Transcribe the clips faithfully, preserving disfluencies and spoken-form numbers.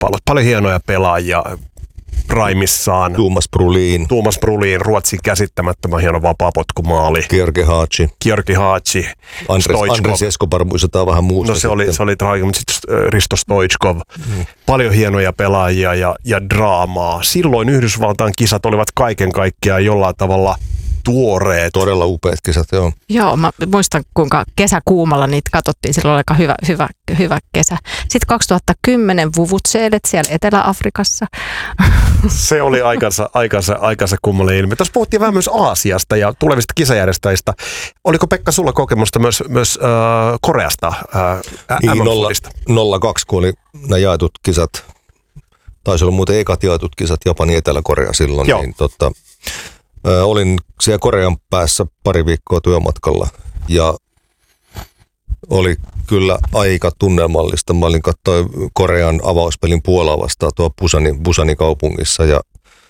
jalkapallossa. Paljon hienoja pelaajia primissaan. Tuomas Brolin. Tuomas Brolin, Ruotsin käsittämättömän hieno vapaapotkumaali. Georgi Haci. Georgi Haci. Andres, Andres Escobar muistetaan vähän muusta. No se oli, se oli traaginen, mutta sitten Risto Stoichkov. Mm. Paljon hienoja pelaajia ja, ja draamaa. Silloin Yhdysvaltain kisat olivat kaiken kaikkiaan jollain tavalla tuoreet. Todella upeat kisat, joo. Joo, mä muistan kuinka kesäkuumalla niitä katsottiin. Silloin oli aika hyvä, hyvä, hyvä kesä. Sitten kaksituhattakymmenen Vuvuzzelet siellä Etelä-Afrikassa. Se oli aikansa, aikansa, aikansa kummallinen ilmiö. Tuossa puhuttiin vähän myös Aasiasta ja tulevista kisajärjestäjistä. Oliko Pekka sulla kokemusta myös, myös äh, Koreasta äh, niin, nolla kaksi, kun oli nämä jaetut kisat. Taisi olla muuten ekat jaetut kisat Japani Etelä-Korea silloin. Joo. Niin, totta, äh, olin siellä Korean päässä pari viikkoa työmatkalla ja oli kyllä aika tunnelmallista. Mä olin katsoin Korean avauspelin Puolaa vastaan tuo Busanin, Busanin kaupungissa ja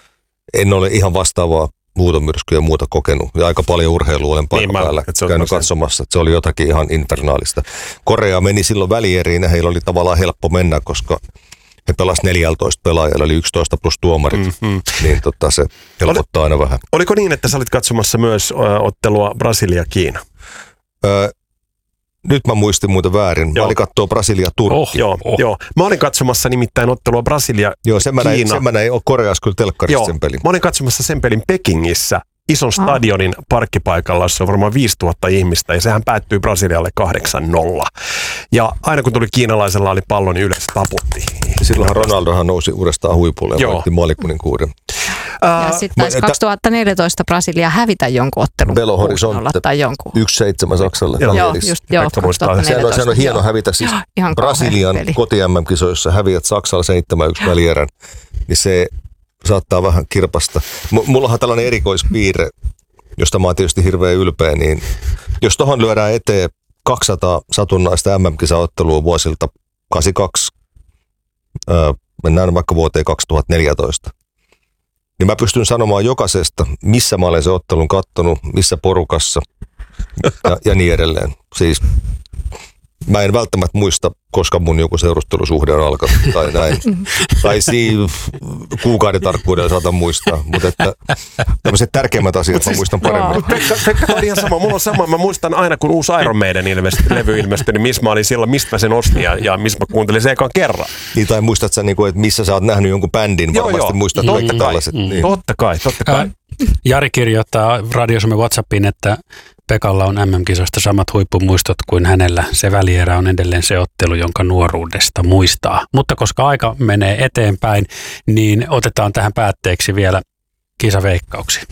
en ole ihan vastaavaa huutomyrskyä ja muuta kokenut. Ja aika paljon urheilua olen paikan niin päällä käynyt katsomassa. Että se oli jotakin ihan infernaalista. Korea meni silloin välieriin ja heillä oli tavallaan helppo mennä, koska he pelasivat neljätoista pelaajalla, eli yksitoista plus tuomarit. Mm-hmm. Niin tota, se helpottaa aina vähän. Oliko niin, että sä olit katsomassa myös ö, ottelua Brasilia-Kiina? Öö, Nyt mä muistin muuten väärin. Mä olin katsoo Brasilia-Turkki. Oh, joo, oh. joo. Mä olin katsomassa nimittäin ottelua Brasilia-Kiina. Joo, sen mä näin, sen mä näin Koreassa kyllä telkkarissa sen pelin. Mä olin katsomassa sen pelin Pekingissä, ison stadionin parkkipaikalla, jossa on varmaan viisituhatta ihmistä, ja sehän päättyi Brasilialle kahdeksan nolla. Ja aina kun tuli kiinalaisella oli pallo, niin yleensä taputti. Silloinhan Ronaldohan nousi uudestaan huipulle ja voitti maalikuninkuuden. Ja sitten taisi kaksituhattaneljätoista Brasilia hävitä jonkun ottelun Belo Horizonte tai jonkun. yksi seitsemän Saksalle. Joo, joo, just, joo sehän on, sehän on hieno hävitä siis ihan Brasilian koti-M M-kisoissa häviät Saksalla seitsemän yksi välierän. Niin se saattaa vähän kirpasta. M- mullahan tällainen erikoispiirre, josta mä oon tietysti hirveän ylpeä, niin jos tohon lyödään eteen kaksisataa satunnaista M M-kisaottelua vuosilta kahdeksankymmentäkaksi, öö, mennään vaikka vuoteen kaksituhattaneljätoista, niin mä pystyn sanomaan jokaisesta, missä mä olen se ottelun kattonut, missä porukassa ja, ja niin edelleen. Siis mä en välttämättä muista, koska mun joku seurustelusuhde on alkanut tai näin. Tai siinä kuukauden tarkkuudella saatan muistaa, mutta että tämmöiset tärkeimmät asiat mä muistan paremmin. Wow. Pekka, Pekka on ihan sama. Mulla on sama. Mä muistan aina, kun uusi Iron Maiden ilmestyi, levy ilmestyi, niin missä mä olin silloin, mistä mä sen ostin ja, ja missä mä kuuntelin sen ekan kerran. Niin, tai muistat sä, että missä sä oot nähnyt jonkun bändin, joo, varmasti joo. muistat Totta kaikki kai. tällaiset. Mm. Niin. Totta kai, totta kai. Jari kirjoittaa Radiosuomen WhatsAppiin, että Pekalla on M M-kisoista samat huippumuistot kuin hänellä. Se välierä on edelleen se ottelu, jonka nuoruudesta muistaa. Mutta koska aika menee eteenpäin, niin otetaan tähän päätteeksi vielä kisaveikkauksia.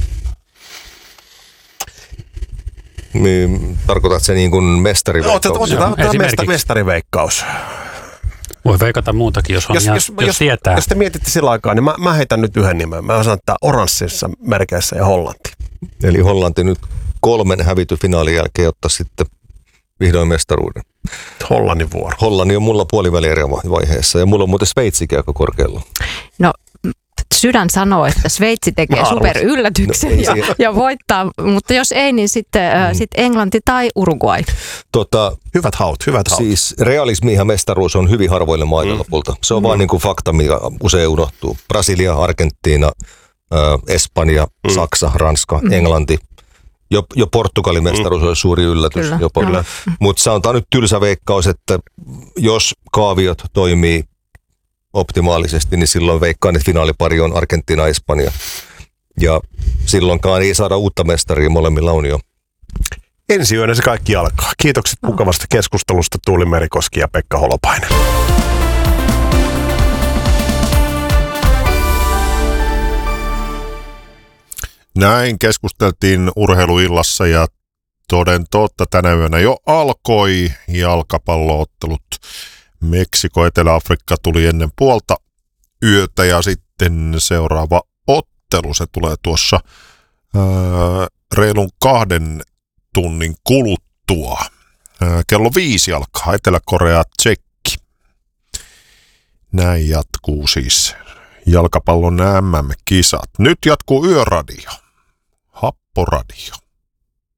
Niin, tarkoitat se niin kuin mestariveikkaus? Otetaan, otetaan mesta, mestariveikkaus. Voi veikata muutakin, jos, on jos, ihan, jos, jos, jos tietää. Jos te mietitte sillä aikaa, niin mä, mä heitän nyt yhden nimen. Mä sanon, että oranssissa merkeissä ja Hollanti. Eli Hollanti nyt kolmen hävity finaalin jälkeen ottaa sitten vihdoin mestaruuden. Hollannin vuoro. Hollanti on mulla puolivälierän vaiheessa ja mulla on muuten Sveitsikin aika korkealla. No sydän sanoo, että Sveitsi tekee superyllätyksen no, ja, ja voittaa, mutta jos ei, niin sitten mm. äh, sit Englanti tai Uruguay. Tota, hyvät haut, hyvät haut. Siis realismi ja mestaruus on hyvin harvoille maille mm. lopulta. Se on mm. vaan niin kuin fakta, mikä usein unohtuu. Brasilia, Argentiina, äh, Espanja, mm. Saksa, Ranska, mm. Englanti. Jo, jo Portugalin mestaruus mm. olisi suuri yllätys. No. Mutta sanotaan nyt tylsä veikkaus, että jos kaaviot toimii optimaalisesti, niin silloin veikkaan, että finaalipari on Argentiina-Espanja. Ja silloinkaan ei saada uutta mestaria, molemmilla on jo. Ensi yönä se kaikki alkaa. Kiitokset mukavasta keskustelusta Tuuli Merikoski ja Pekka Holopainen. Näin keskusteltiin urheiluillassa ja toden totta tänä yönä jo alkoi jalkapalloottelut. Meksiko, Etelä-Afrikka tuli ennen puolta yötä ja sitten seuraava ottelu, se tulee tuossa ää, reilun kahden tunnin kuluttua. Ää, kello viisi alkaa Etelä-Korea, Tsekki. Näin jatkuu siis jalkapallon M M-kisat. Nyt jatkuu Yöradio, Happoradio.